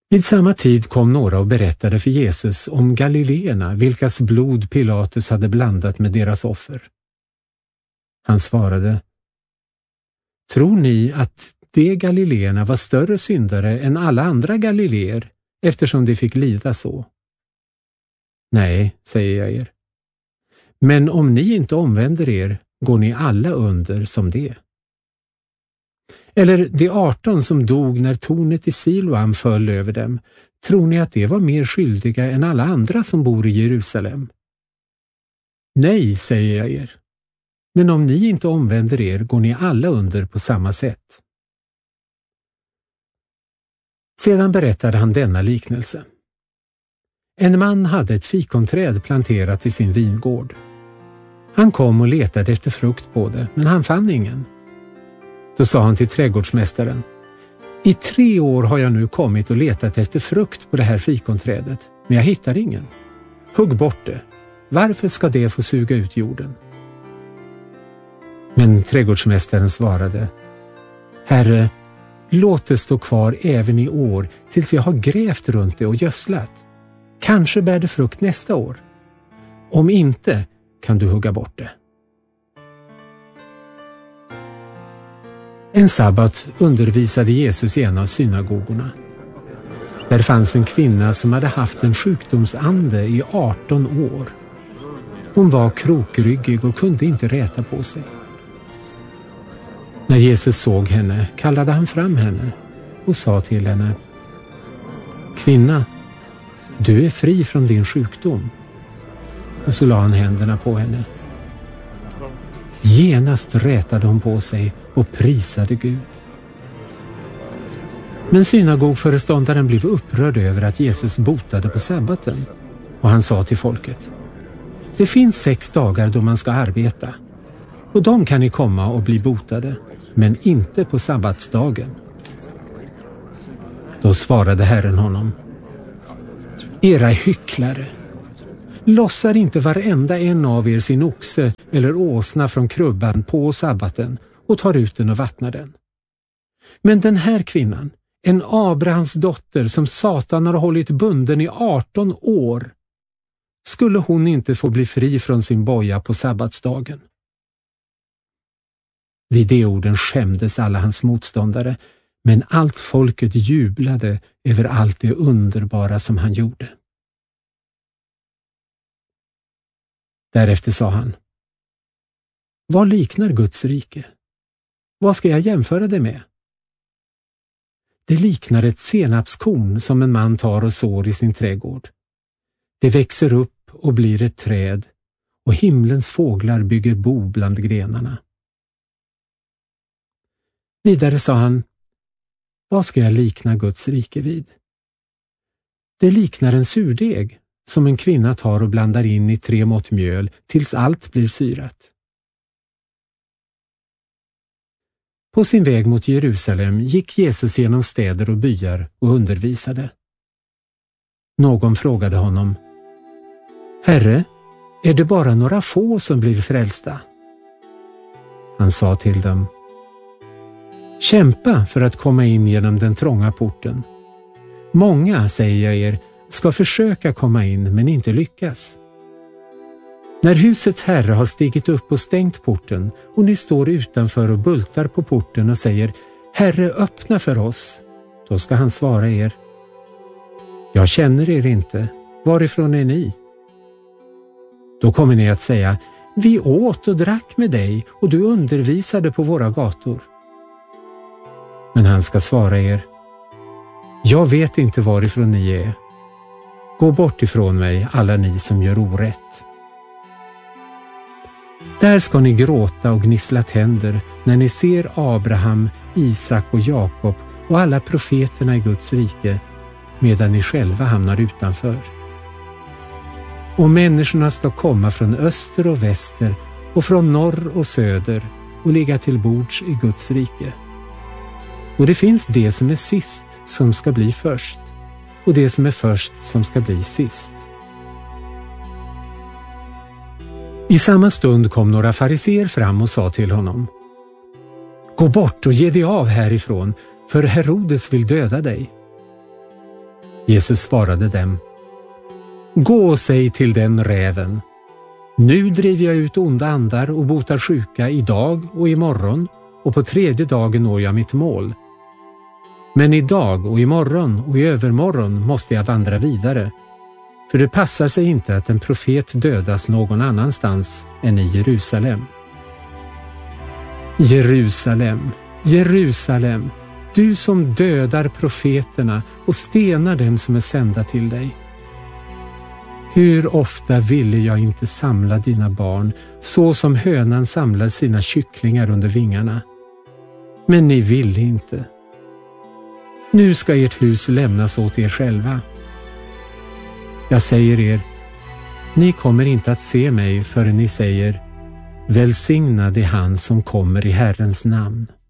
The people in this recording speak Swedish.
Vid samma tid kom några och berättade för Jesus om galileerna, vilkas blod Pilatus hade blandat med deras offer. Han svarade: Tror ni att de galileerna var större syndare än alla andra galileer, eftersom de fick lida så? Nej, säger jag er. Men om ni inte omvänder er, går ni alla under som det. Eller de 18 som dog när tornet i Siloam föll över dem, tror ni att de var mer skyldiga än alla andra som bor i Jerusalem? Nej, säger jag er. Men om ni inte omvänder er, går ni alla under på samma sätt. Sedan berättade han denna liknelse. En man hade ett fikonträd planterat i sin vingård. Han kom och letade efter frukt på det, men han fann ingen. Då sa han till trädgårdsmästaren: I 3 år har jag nu kommit och letat efter frukt på det här fikonträdet, men jag hittar ingen. Hugg bort det. Varför ska det få suga ut jorden? Men trädgårdsmästaren svarade: Herre, låt det stå kvar även i år tills jag har grävt runt det och gödslat. Kanske bär det frukt nästa år. Om inte kan du hugga bort det. En sabbat undervisade Jesus i en av synagogorna. Där fanns en kvinna som hade haft en sjukdomsande i 18 år. Hon var krokryggig och kunde inte räta på sig. När Jesus såg henne kallade han fram henne och sa till henne: Kvinna, du är fri från din sjukdom. Och så la han händerna på henne. Genast rätade hon på sig och prisade Gud. Men synagogföreståndaren blev upprörd över att Jesus botade på sabbaten, och han sa till folket: Det finns 6 dagar då man ska arbeta, och de kan ni komma och bli botade, men inte på sabbatsdagen. Då svarade Herren honom: Era hycklare, lossar inte varenda en av er sin oxe eller åsna från krubban på sabbaten och tar ut den och vattnar den. Men den här kvinnan, en Abrahams dotter som Satan har hållit bunden i 18 år, skulle hon inte få bli fri från sin boja på sabbatsdagen? Vid de orden skämdes alla hans motståndare, men allt folket jublade över allt det underbara som han gjorde. Därefter sa han: Vad liknar Guds rike? Vad ska jag jämföra det med? Det liknar ett senapskorn som en man tar och sår i sin trädgård. Det växer upp och blir ett träd, och himlens fåglar bygger bo bland grenarna. Vidare sa han: Vad ska jag likna Guds rike vid? Det liknar en surdeg som en kvinna tar och blandar in i 3 mått mjöl tills allt blir syrat. På sin väg mot Jerusalem gick Jesus genom städer och byar och undervisade. Någon frågade honom: Herre, är det bara några få som blir frälsta? Han sa till dem: Kämpa för att komma in genom den trånga porten. Många, säger jag er, ska försöka komma in men inte lyckas. När husets herre har stigit upp och stängt porten och ni står utanför och bultar på porten och säger: Herre, öppna för oss, då ska han svara er: Jag känner er inte, varifrån är ni? Då kommer ni att säga: Vi åt och drack med dig och du undervisade på våra gator. Men han ska svara er: Jag vet inte varifrån ni är. Gå bort ifrån mig, alla ni som gör orätt. Där ska ni gråta och gnissla tänder när ni ser Abraham, Isak och Jakob och alla profeterna i Guds rike, medan ni själva hamnar utanför. Och människorna ska komma från öster och väster och från norr och söder och ligga till bords i Guds rike. Och det finns det som är sist som ska bli först, och det som är först som ska bli sist. I samma stund kom några fariseer fram och sa till honom: Gå bort och ge dig av härifrån, för Herodes vill döda dig. Jesus svarade dem: Gå och säg till den räven: Nu driver jag ut onda andar och botar sjuka idag och imorgon, och på tredje dagen når jag mitt mål. Men idag och imorgon och i övermorgon måste jag vandra vidare, för det passar sig inte att en profet dödas någon annanstans än i Jerusalem. Jerusalem, Jerusalem, du som dödar profeterna och stenar dem som är sända till dig. Hur ofta ville jag inte samla dina barn, så som hönan samlar sina kycklingar under vingarna. Men ni ville inte. Nu ska ert hus lämnas åt er själva. Jag säger er, ni kommer inte att se mig förrän ni säger: Välsignad är han som kommer i Herrens namn.